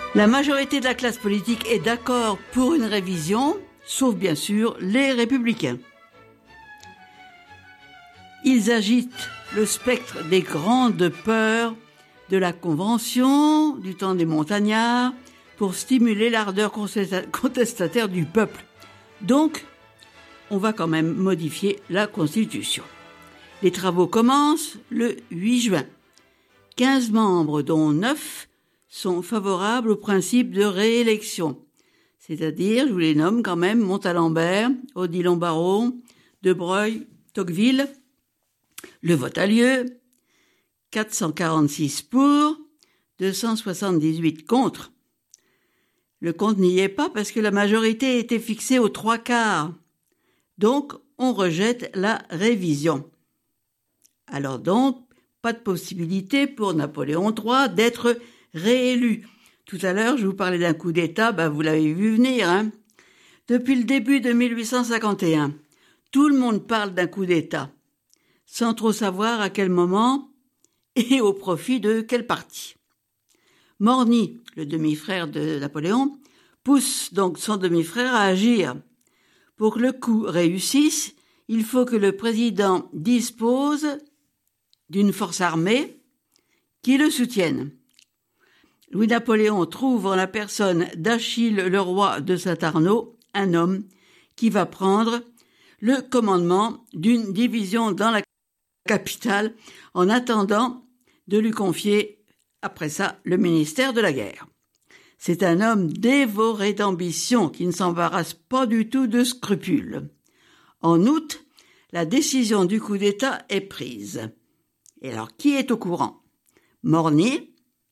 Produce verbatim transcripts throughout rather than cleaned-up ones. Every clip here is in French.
La majorité de la classe politique est d'accord pour une révision, sauf bien sûr les républicains. Ils agitent le spectre des grandes peurs de la Convention, du temps des montagnards, pour stimuler l'ardeur contestataire du peuple. Donc, on va quand même modifier la Constitution. Les travaux commencent le huit juin. quinze membres, dont neuf, sont favorables au principe de réélection. C'est-à-dire, je vous les nomme quand même, Montalembert, Odilon-Barrot, De Broglie, Tocqueville. Le vote a lieu. quatre cent quarante-six pour, deux cent soixante-dix-huit contre. Le compte n'y est pas parce que la majorité était fixée aux trois quarts. Donc, on rejette la révision. Alors donc, pas de possibilité pour Napoléon trois d'être réélu. Tout à l'heure, je vous parlais d'un coup d'État, ben vous l'avez vu venir. Hein. Depuis le début de mille huit cent cinquante et un, tout le monde parle d'un coup d'État, sans trop savoir à quel moment et au profit de quel parti. Morny, le demi-frère de Napoléon, pousse donc son demi-frère à agir. Pour que le coup réussisse, il faut que le président dispose d'une force armée qui le soutienne. Louis-Napoléon trouve en la personne d'Achille Leroy de Saint-Arnaud un homme qui va prendre le commandement d'une division dans la capitale en attendant de lui confier après ça, le ministère de la guerre. C'est un homme dévoré d'ambition qui ne s'embarrasse pas du tout de scrupules. En août, la décision du coup d'État est prise. Et alors, qui est au courant? Morny,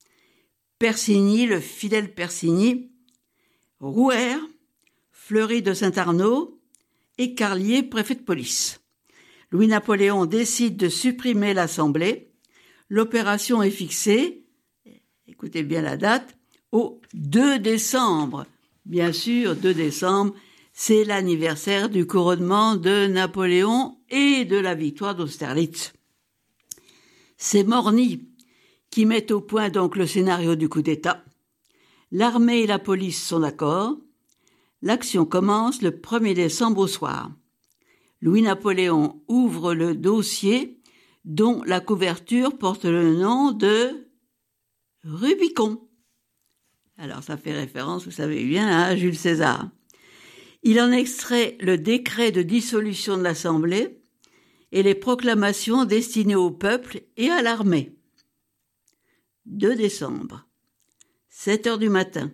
Persigny, le fidèle Persigny, Rouher, Fleury de Saint-Arnaud et Carlier, préfet de police. Louis-Napoléon décide de supprimer l'Assemblée. L'opération est fixée, écoutez bien la date, au deux décembre. Bien sûr, deux décembre, c'est l'anniversaire du couronnement de Napoléon et de la victoire d'Austerlitz. C'est Morny qui met au point donc le scénario du coup d'État. L'armée et la police sont d'accord. L'action commence le premier décembre au soir. Louis-Napoléon ouvre le dossier dont la couverture porte le nom de Rubicon. Alors ça fait référence, vous savez bien, à Jules César. Il en extrait le décret de dissolution de l'Assemblée et les proclamations destinées au peuple et à l'armée. deux décembre, sept heures du matin.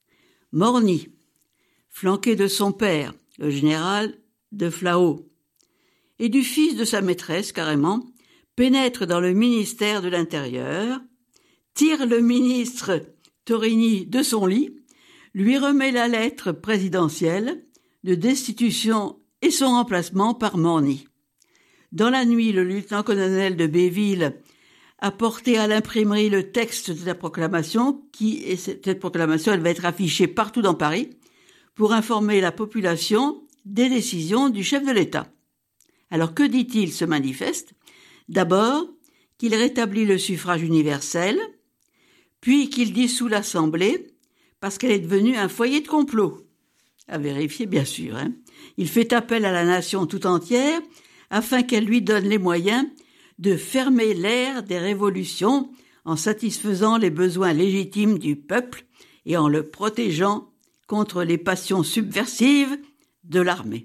Morny, flanqué de son père, le général de Flahault, et du fils de sa maîtresse, carrément, pénètre dans le ministère de l'Intérieur, tire le ministre Torigny de son lit, lui remet la lettre présidentielle de destitution et son remplacement par Morny. Dans la nuit, le lieutenant-colonel de Béville a porté à l'imprimerie le texte de la proclamation, qui, et cette proclamation, elle va être affichée partout dans Paris, pour informer la population des décisions du chef de l'État. Alors que dit-il, ce manifeste? D'abord, qu'il rétablit le suffrage universel, puis qu'il dissout l'Assemblée, parce qu'elle est devenue un foyer de complot. À vérifier, bien sûr. Hein. Il fait appel à la nation tout entière, afin qu'elle lui donne les moyens de fermer l'ère des révolutions en satisfaisant les besoins légitimes du peuple et en le protégeant contre les passions subversives de l'armée.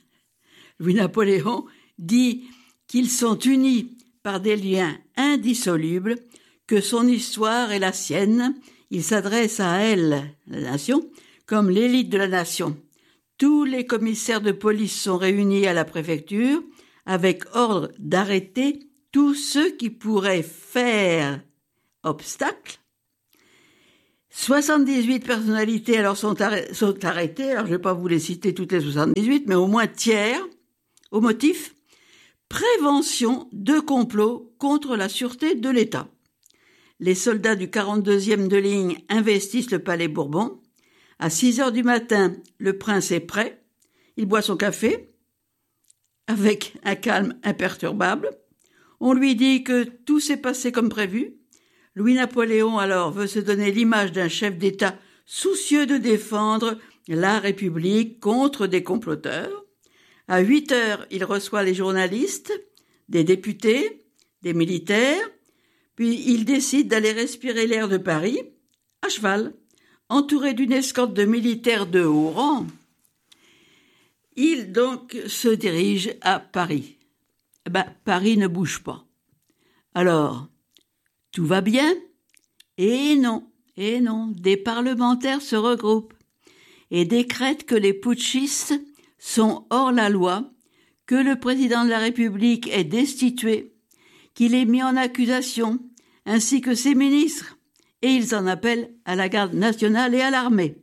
Louis-Napoléon dit qu'ils sont unis par des liens indissolubles, que son histoire est la sienne. Il s'adresse à elle, la nation, comme l'élite de la nation. Tous les commissaires de police sont réunis à la préfecture avec ordre d'arrêter tous ceux qui pourraient faire obstacle. soixante-dix-huit personnalités alors sont, arrêt, sont arrêtées, alors je ne vais pas vous les citer toutes les soixante-dix-huit, mais au moins tiers, au motif prévention de complot contre la sûreté de l'État. Les soldats du quarante-deuxième de ligne investissent le palais Bourbon. À six heures du matin, le prince est prêt. Il boit son café avec un calme imperturbable. On lui dit que tout s'est passé comme prévu. Louis-Napoléon, alors, veut se donner l'image d'un chef d'État soucieux de défendre la République contre des comploteurs. À huit heures, il reçoit les journalistes, des députés, des militaires, puis il décide d'aller respirer l'air de Paris, à cheval, entouré d'une escorte de militaires de haut rang. Il donc se dirige à Paris. Ben, Paris ne bouge pas. Alors, tout va bien? Et non, et non, des parlementaires se regroupent et décrètent que les putschistes sont hors la loi, que le président de la République est destitué, qu'il est mis en accusation, ainsi que ses ministres, et ils en appellent à la garde nationale et à l'armée.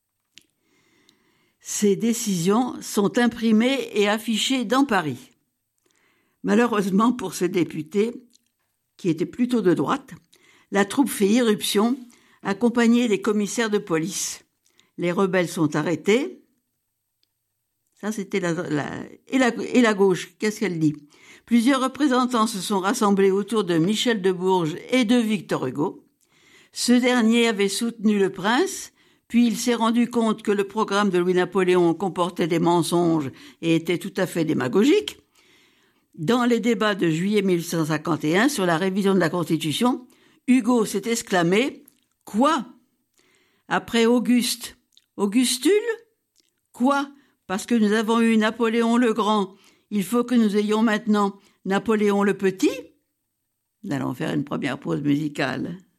Ces décisions sont imprimées et affichées dans Paris. Malheureusement pour ce député, qui était plutôt de droite, la troupe fait irruption, accompagnée des commissaires de police. Les rebelles sont arrêtés. Ça, c'était la, la, et, la, et la gauche, qu'est-ce qu'elle dit? Plusieurs représentants se sont rassemblés autour de Michel de Bourges et de Victor Hugo. Ce dernier avait soutenu le prince, puis il s'est rendu compte que le programme de Louis-Napoléon comportait des mensonges et était tout à fait démagogique. Dans les débats de juillet mille huit cent cinquante et un sur la révision de la Constitution, Hugo s'est exclamé « Quoi ?» Après Auguste, Augustule ? Quoi ? Parce que nous avons eu Napoléon le Grand, il faut que nous ayons maintenant Napoléon le Petit ? Nous allons faire une première pause musicale.